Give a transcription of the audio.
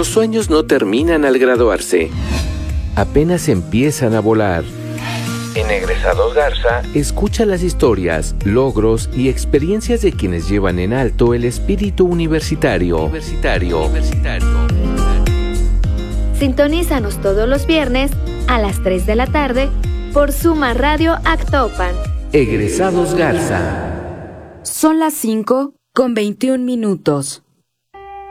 Los sueños no terminan al graduarse. Apenas empiezan a volar. En Egresados Garza, escucha las historias, logros y experiencias de quienes llevan en alto el espíritu universitario. Sintonízanos todos los viernes a las 3 de la tarde por Suma Radio Actopan. Egresados Garza. Son las 5:21.